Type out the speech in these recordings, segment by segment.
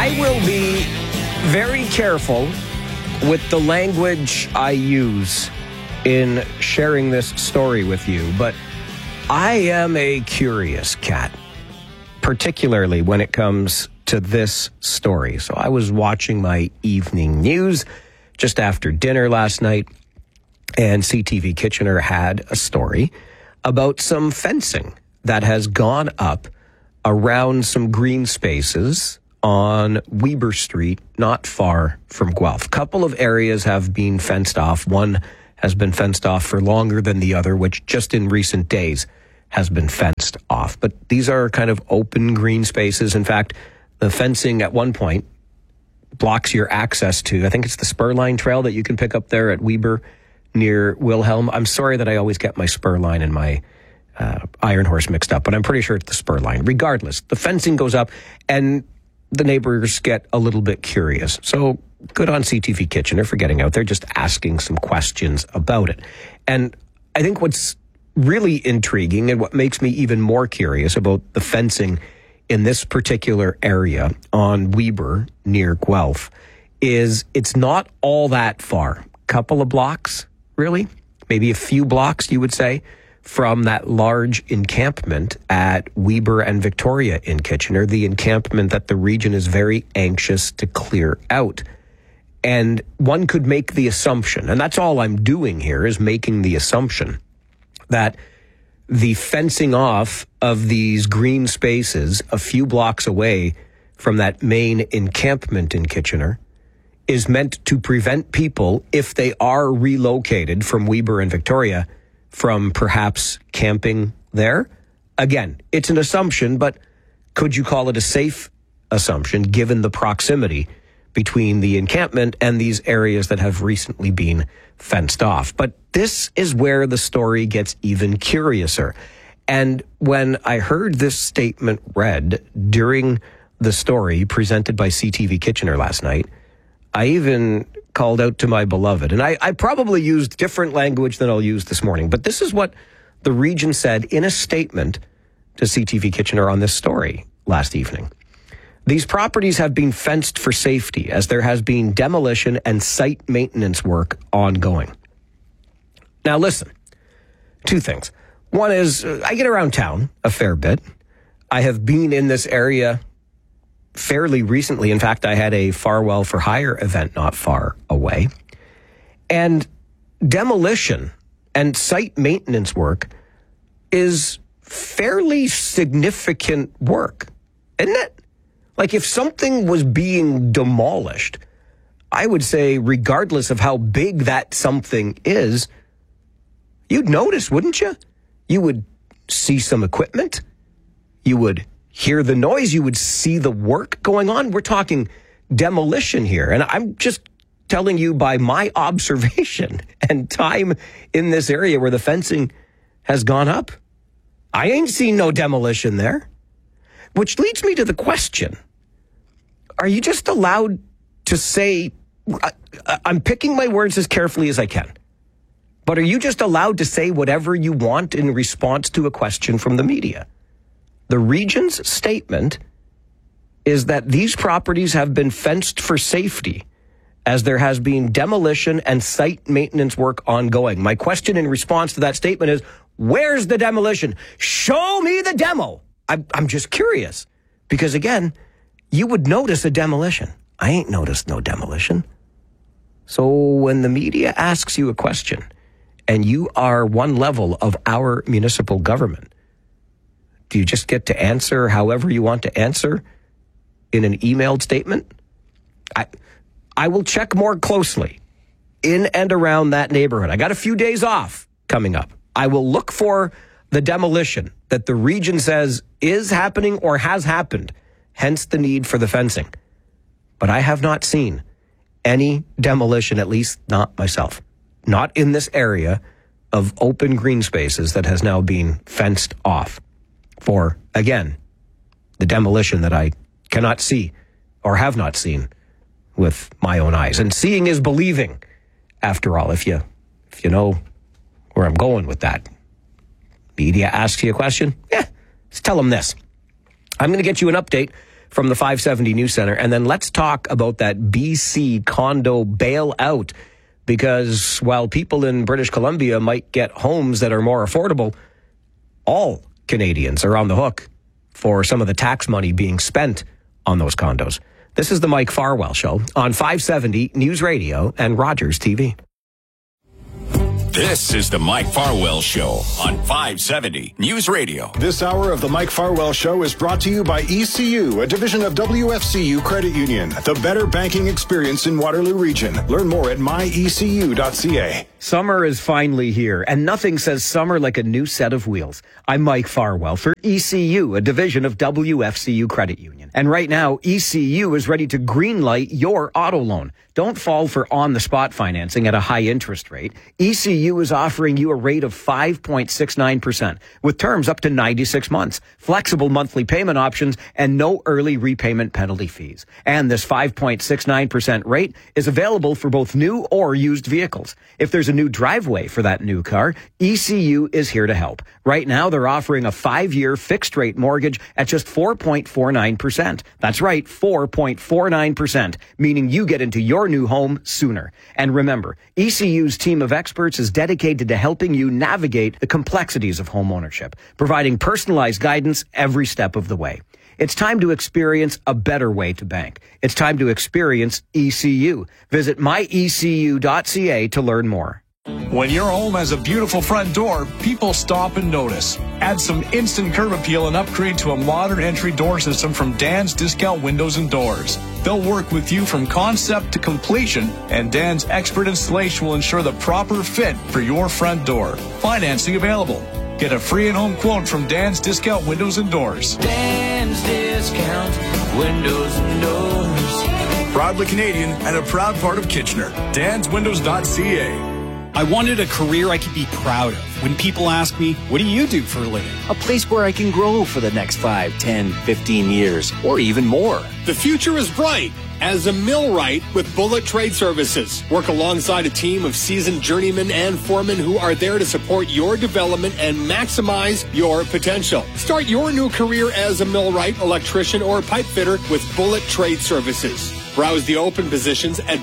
I will be very careful with the language I use in sharing this story with you, but I am a curious cat, particularly when it comes to this story. So I was watching my evening news just after dinner last night, and CTV Kitchener had a story about some fencing that has gone up around some green spaces on Weber Street, not far from Guelph. A couple of areas have been fenced off. One has been fenced off for longer than the other, which just in recent days has been fenced off. But these are kind of open green spaces. In fact, the fencing at one point blocks your access to, I think it's the spur line trail that you can pick up there at Weber near Wilhelm. I'm sorry that I always get my spur line and my Iron Horse mixed up, but I'm pretty sure it's the spur line. Regardless, the fencing goes up and the neighbors get a little bit curious. So good on CTV Kitchener for getting out there, just asking some questions about it. And I think what's really intriguing and what makes me even more curious about the fencing in this particular area on Weber near Guelph is it's not all that far. Couple of blocks, really, maybe a few blocks, you would say, from that large encampment at Weber and Victoria in Kitchener, the encampment that the region is very anxious to clear out. And one could make the assumption, and that's all I'm doing here is making the assumption, that the fencing off of these green spaces a few blocks away from that main encampment in Kitchener is meant to prevent people, if they are relocated from Weber and Victoria, from perhaps camping there. Again, it's an assumption, but could you call it a safe assumption given the proximity between the encampment and these areas that have recently been fenced off? But this is where the story gets even curiouser. And when I heard this statement read during the story presented by CTV Kitchener last night, I even called out to my beloved. And I probably used different language than I'll use this morning, but this is what the region said in a statement to CTV Kitchener on this story last evening. These properties have been fenced for safety as there has been demolition and site maintenance work ongoing. Now listen, two things. One is I get around town a fair bit. I have been in this area fairly recently. In fact, I had a Farwell for Hire event not far away. And demolition and site maintenance work is fairly significant work, isn't it? Like if something was being demolished, I would say regardless of how big that something is, you'd notice, wouldn't you? You would see some equipment. You would hear the noise. You would see the work going on. We're talking demolition here. And I'm just telling you by my observation and time in this area where the fencing has gone up, I ain't seen no demolition there. Which leads me to the question, are you just allowed to say, I'm picking my words as carefully as I can, but are you just allowed to say whatever you want in response to a question from the media? The region's statement is that these properties have been fenced for safety as there has been demolition and site maintenance work ongoing. My question in response to that statement is, where's the demolition? Show me the demo. I'm just curious because, again, you would notice a demolition. I ain't noticed no demolition. So when the media asks you a question and you are one level of our municipal government, do you just get to answer however you want to answer in an emailed statement? I will check more closely in and around that neighborhood. I got a few days off coming up. I will look for the demolition that the region says is happening or has happened, hence the need for the fencing. But I have not seen any demolition, at least not myself, not in this area of open green spaces that has now been fenced off for, again, the demolition that I cannot see or have not seen with my own eyes. And seeing is believing, after all, if you know where I'm going with that. Media asks you a question, just tell them this. I'm going to get you an update from the 570 News Center. And then let's talk about that BC condo bailout, because while people in British Columbia might get homes that are more affordable, all Canadians are on the hook for some of the tax money being spent on those condos. This is the Mike Farwell Show on 570 News Radio and Rogers TV. This is the Mike Farwell Show on 570 News Radio. This hour of the Mike Farwell Show is brought to you by ECU, a division of WFCU Credit Union. The better banking experience in Waterloo Region. Learn more at myecu.ca. Summer is finally here, and nothing says summer like a new set of wheels. I'm Mike Farwell for ECU, a division of WFCU Credit Union. And right now, ECU is ready to greenlight your auto loan. Don't fall for on-the-spot financing at a high interest rate. ECU is offering you a rate of 5.69% with terms up to 96 months, flexible monthly payment options, and no early repayment penalty fees. And this 5.69% rate is available for both new or used vehicles. If there's a new driveway for that new car, ECU is here to help. Right now, they're offering a 5-year fixed-rate mortgage at just 4.49%. That's right, 4.49%, meaning you get into your new home sooner. And remember, ECU's team of experts is dedicated to helping you navigate the complexities of home ownership, providing personalized guidance every step of the way. It's time to experience a better way to bank. It's time to experience ECU. Visit myecu.ca to learn more. When your home has a beautiful front door, people stop and notice. Add some instant curb appeal and upgrade to a modern entry door system from Dan's Discount Windows and Doors. They'll work with you from concept to completion, and Dan's expert installation will ensure the proper fit for your front door. Financing available. Get a free in-home quote from Dan's Discount Windows and Doors. Dan's Discount Windows and Doors. Proudly Canadian and a proud part of Kitchener. DansWindows.ca. I wanted a career I could be proud of. When people ask me, what do you do for a living? A place where I can grow for the next 5, 10, 15 years, or even more. The future is bright as a millwright with Bullet Trade Services. Work alongside a team of seasoned journeymen and foremen who are there to support your development and maximize your potential. Start your new career as a millwright, electrician, or pipe fitter with Bullet Trade Services. Browse the open positions at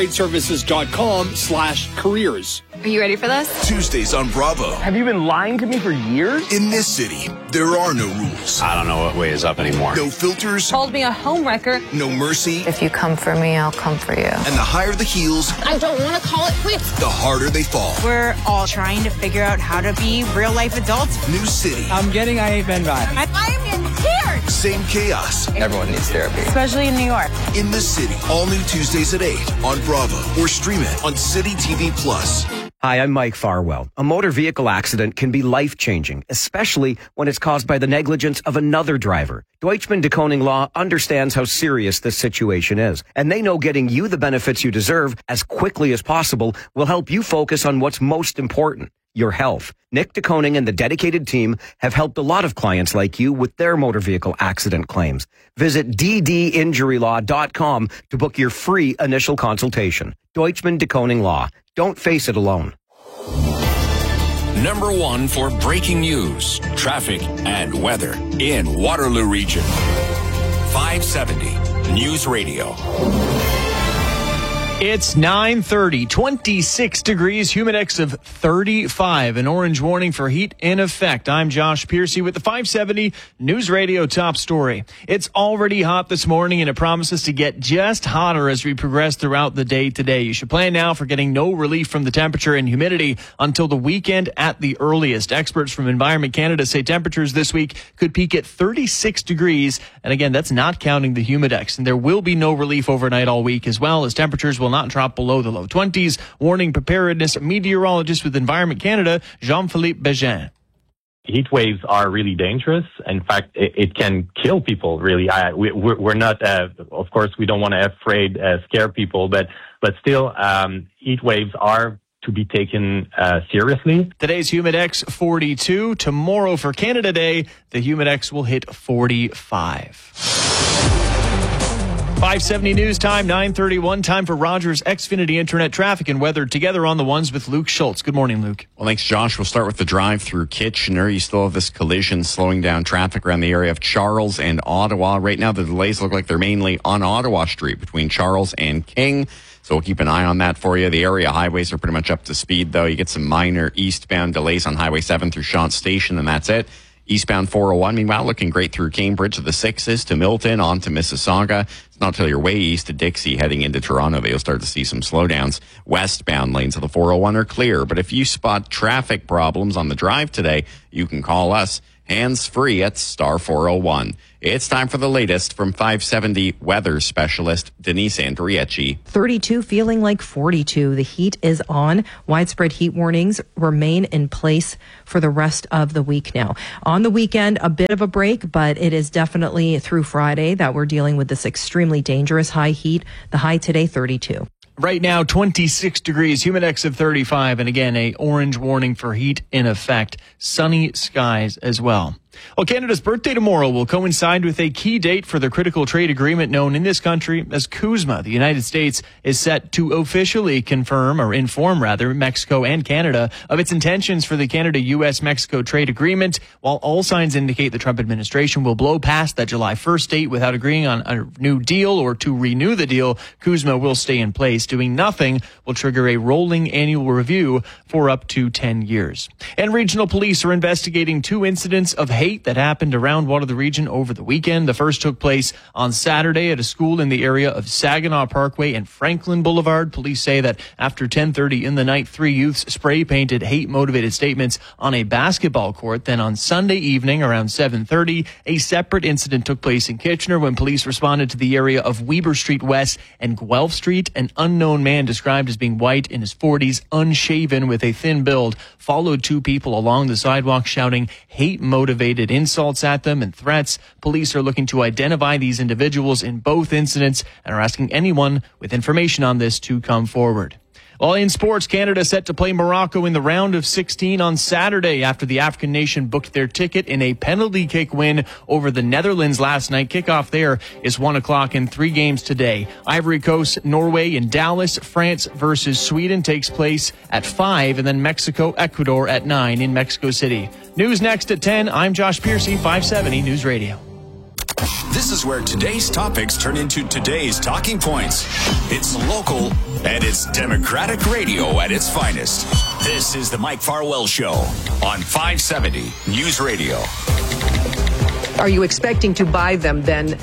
bullettradeservices.com/careers. Are you ready for this? Tuesdays on Bravo. Have you been lying to me for years? In this city, there are no rules. I don't know what way is up anymore. No filters. Told me a homewrecker. No mercy. If you come for me, I'll come for you. And the higher the heels, I don't want to call it quits. the harder they fall. We're all trying to figure out how to be real-life adults. New city. I'm getting I Ain't Been Vibe. I'm in tears. Same chaos. Everyone needs therapy. Especially in New York. In the City. All new Tuesdays at 8 on Bravo. Or stream it on City TV Plus. Hi, I'm Mike Farwell. A motor vehicle accident can be life-changing, especially when it's caused by the negligence of another driver. Deutschman de Koning Law understands how serious this situation is, and they know getting you the benefits you deserve as quickly as possible will help you focus on what's most important, your health. Nick de Koning and the dedicated team have helped a lot of clients like you with their motor vehicle accident claims. Visit ddinjurylaw.com to book your free initial consultation. Deutschman de Koning Law. Don't face it alone. Number 1 for breaking news, traffic, and weather in Waterloo Region. 570 News Radio. It's 9:30, 26 degrees, humidex of 35, an orange warning for heat in effect. I'm Josh Piercy with the 570 News Radio top story. It's already hot this morning, and it promises to get just hotter as we progress throughout the day today. You should plan now for getting no relief from the temperature and humidity until the weekend at the earliest. Experts from Environment Canada say temperatures this week could peak at 36 degrees, and again, that's not counting the humidex. And there will be no relief overnight all week as well, as temperatures will not drop below the low 20s. Warning preparedness meteorologist with Environment Canada, Jean-Philippe Bégin. Heat waves are really dangerous. In fact, it can kill people, really. We're not, of course, we don't want to scare people, but still, heat waves are to be taken seriously. Today's humidex 42. Tomorrow for Canada Day, the humidex will hit 45. 570 news time, 9:31. Time for Rogers Xfinity Internet traffic and weather together on the ones with Luke Schultz. Good morning, Luke. Well, thanks, Josh. We'll start with the drive through Kitchener. You still have this collision slowing down traffic around the area of Charles and Ottawa. Right now, the delays look like they're mainly on Ottawa Street between Charles and King. So we'll keep an eye on that for you. The area highways are pretty much up to speed, though. You get some minor eastbound delays on Highway 7 through Shant Station, and that's it. Eastbound 401, meanwhile, looking great through Cambridge to the 6s, to Milton, on to Mississauga. It's not until you're way east to Dixie heading into Toronto that you'll start to see some slowdowns. Westbound lanes of the 401 are clear, but if you spot traffic problems on the drive today, you can call us hands-free at star 401. It's time for the latest from 570 weather specialist Denise Andrieci. 32 feeling like 42. The heat is on. Widespread heat warnings remain in place for the rest of the week now. On the weekend, a bit of a break, but it is definitely through Friday that we're dealing with this extremely dangerous high heat. The high today, 32. Right now, 26 degrees, humidex of 35, and again, a orange warning for heat in effect. Sunny skies as well. Well, Canada's birthday tomorrow will coincide with a key date for the critical trade agreement known in this country as CUSMA. The United States is set to officially inform Mexico and Canada of its intentions for the Canada-U.S.-Mexico trade agreement, while all signs indicate the Trump administration will blow past that July 1st date without agreeing on a new deal or to renew the deal. CUSMA will stay in place. Doing nothing will trigger a rolling annual review for up to 10 years. And regional police are investigating 2 incidents of hate that happened around Waterloo region over the weekend. The first took place on Saturday at a school in the area of Saginaw Parkway and Franklin Boulevard. Police say that after 10:30 in the night, 3 youths spray-painted hate-motivated statements on a basketball court. Then on Sunday evening around 7:30, a separate incident took place in Kitchener when police responded to the area of Weber Street West and Guelph Street. An unknown man described as being white, in his 40s, unshaven with a thin build, followed 2 people along the sidewalk shouting hate-motivated insults at them and threats. Police are looking to identify these individuals in both incidents and are asking anyone with information on this to come forward. Well, in sports, Canada set to play Morocco in the round of 16 on Saturday after the African nation booked their ticket in a penalty kick win over the Netherlands last night. Kickoff there is 1 o'clock in 3 games today. Ivory Coast, Norway in Dallas. France versus Sweden takes place at 5, and then Mexico, Ecuador at 9 in Mexico City. News next at 10. I'm Josh Piercy, 570 News Radio. This is where today's topics turn into today's talking points. It's local and it's Democratic radio at its finest. This is the Mike Farwell Show on 570 News Radio. Are you expecting to buy them then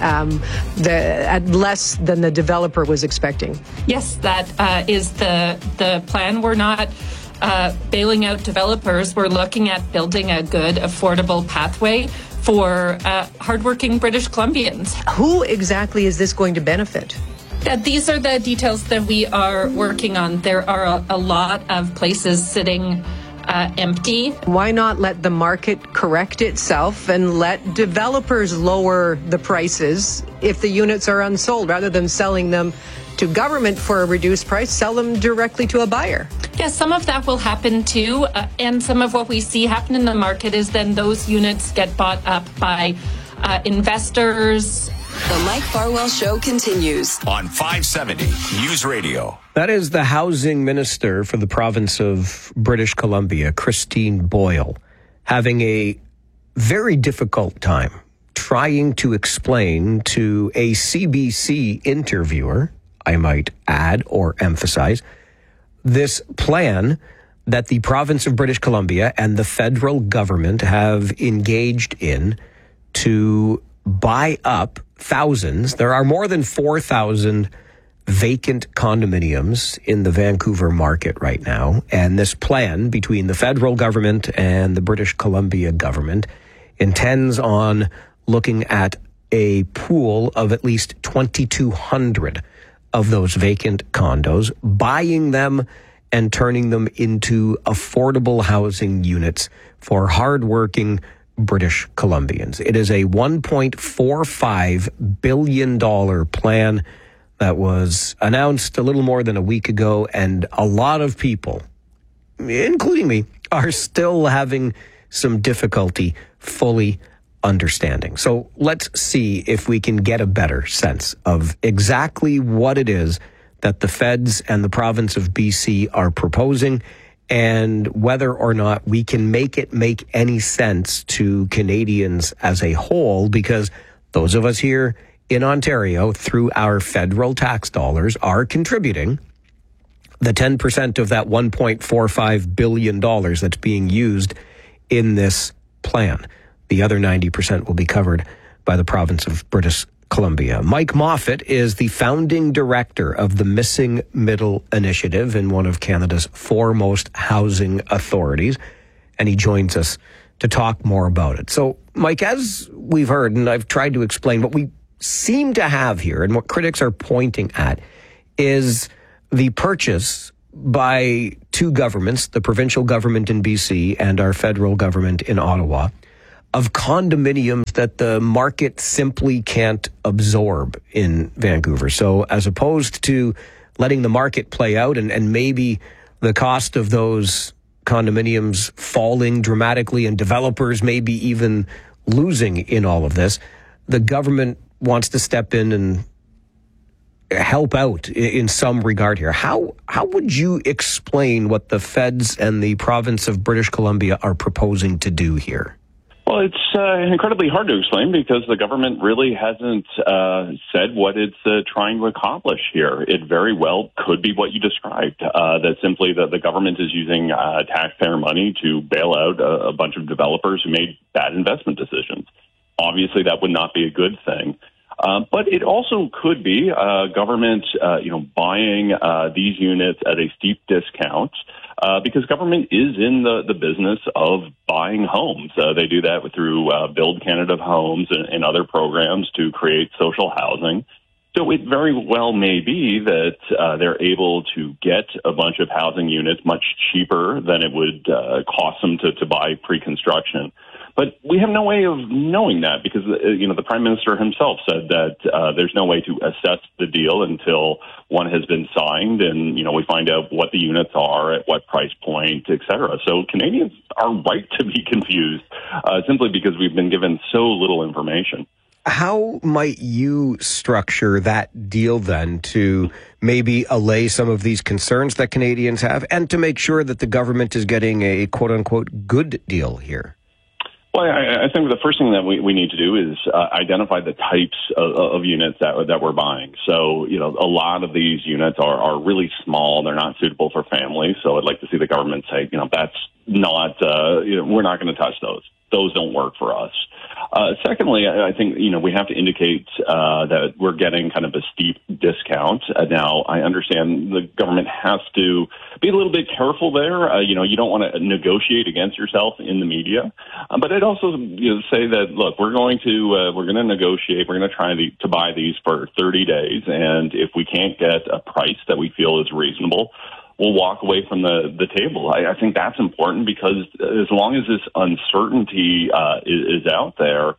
at less than the developer was expecting? Yes, that is the plan. We're not bailing out developers. We're looking at building a good, affordable pathway for hardworking British Columbians. Who exactly is this going to benefit? These are the details that we are working on. There are a lot of places sitting empty. Why not let the market correct itself and let developers lower the prices if the units are unsold, rather than selling them to government for a reduced price, sell them directly to a buyer? Yes, some of that will happen too. And some of what we see happen in the market is then those units get bought up by investors. The Mike Farwell Show continues on 570 News Radio. That is the housing minister for the province of British Columbia, Christine Boyle, having a very difficult time trying to explain to a CBC interviewer, I might add or emphasize, this plan that the province of British Columbia and the federal government have engaged in to buy up thousands. There are more than 4,000 vacant condominiums in the Vancouver market right now. And this plan between the federal government and the British Columbia government intends on looking at a pool of at least 2,200 of those vacant condos, buying them and turning them into affordable housing units for hardworking British Columbians. It is a $1.45 billion plan that was announced a little more than a week ago, and a lot of people, including me, are still having some difficulty fully understanding. So let's see if we can get a better sense of exactly what it is that the feds and the province of BC are proposing, and whether or not we can make it make any sense to Canadians as a whole, because those of us here in Ontario, through our federal tax dollars, are contributing the 10% of that $1.45 billion that's being used in this plan. The other 90% will be covered by the province of British Columbia. Mike Moffat is the founding director of the Missing Middle Initiative in one of Canada's foremost housing authorities, and he joins us to talk more about it. So, Mike, as we've heard, and I've tried to explain, what we seem to have here and what critics are pointing at is the purchase by two governments, the provincial government in BC and our federal government in Ottawa, of condominiums that the market simply can't absorb in Vancouver. So as opposed to letting the market play out and maybe the cost of those condominiums falling dramatically and developers maybe even losing in all of this, the government wants to step in and help out in some regard here. How would you explain what the feds and the province of British Columbia are proposing to do here? Well, it's incredibly hard to explain because the government really hasn't said what it's trying to accomplish here. It very well could be what you described, that simply that the government is using taxpayer money to bail out a bunch of developers who made bad investment decisions. Obviously, that would not be a good thing. But it also could be government, buying these units at a steep discount because government is in the business of buying homes. They do that through Build Canada Homes and other programs to create social housing. So it very well may be that they're able to get a bunch of housing units much cheaper than it would cost them to buy pre-construction. But we have no way of knowing that because, the Prime Minister himself said that there's no way to assess the deal until one has been signed and, we find out what the units are, at what price point, et cetera. So Canadians are right to be confused simply because we've been given so little information. How might you structure that deal then to maybe allay some of these concerns that Canadians have and to make sure that the government is getting a quote-unquote good deal here? Well, I think the first thing that we need to do is identify the types of units that we're buying. So, a lot of these units are really small. They're not suitable for families. So I'd like to see the government say, that's not, we're not going to touch those. Those don't work for us. Secondly, I think, we have to indicate that we're getting kind of a steep discount. Now, I understand the government has to be a little bit careful there. You don't want to negotiate against yourself in the media. But I'd also say that, look, we're going to negotiate. We're going to try to buy these for 30 days. And if we can't get a price that we feel is reasonable, we'll walk away from the table. I think that's important because as long as this uncertainty is out there,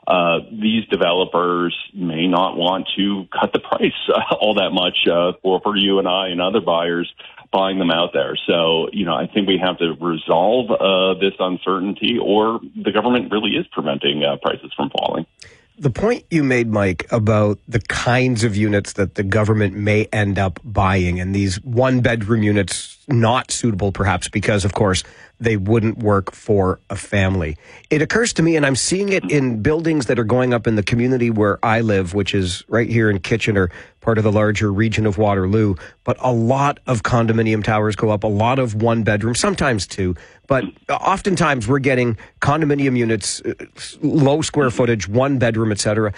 these developers may not want to cut the price all that much for you and I and other buyers buying them out there. So, I think we have to resolve this uncertainty or the government really is preventing prices from falling. The point you made, Mike, about the kinds of units that the government may end up buying and these one-bedroom units not suitable perhaps because, of course, they wouldn't work for a family. It occurs to me, and I'm seeing it in buildings that are going up in the community where I live, which is right here in Kitchener, part of the larger region of Waterloo, but a lot of condominium towers go up, a lot of one-bedroom, sometimes two, but oftentimes we're getting condominium units, low square footage, one bedroom, etc.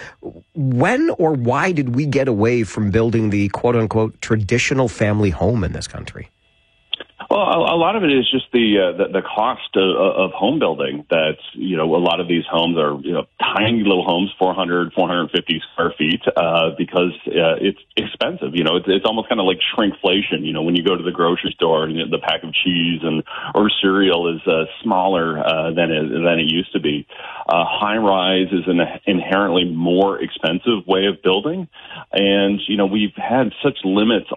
When or why did we get away from building the quote-unquote traditional family home in this country? Well, a lot of it is just the cost of home building. That a lot of these homes are tiny little homes, 400, 450 square feet, because it's expensive. It's almost kind of like shrinkflation. When you go to the grocery store and the pack of cheese or cereal is smaller than it used to be. High rise is an inherently more expensive way of building, and we've had such limits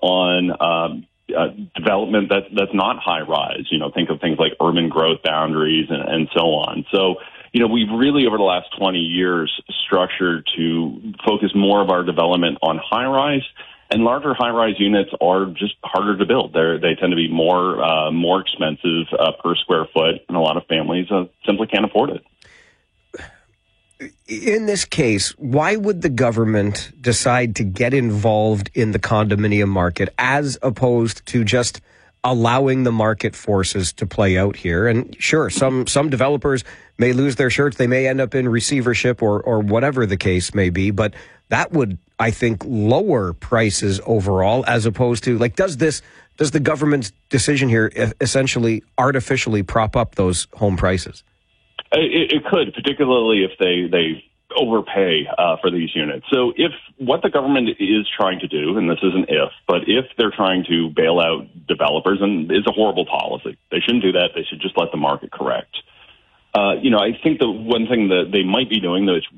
on development that's not high rise. Think of things like urban growth boundaries and so on. So, we've really over the last 20 years structured to focus more of our development on high-rise, and larger high-rise units are just harder to build. They tend to be more expensive per square foot, and a lot of families simply can't afford it. In this case, why would the government decide to get involved in the condominium market as opposed to just allowing the market forces to play out here? And sure, some developers may lose their shirts. They may end up in receivership or whatever the case may be. But that would, I think, lower prices overall as opposed to, like, does the government's decision here essentially artificially prop up those home prices? It could, particularly if they overpay for these units. So if what the government is trying to do, and this is an if, but if they're trying to bail out developers, and it's a horrible policy, they shouldn't do that. They should just let the market correct. I think the one thing that they might be doing, though, is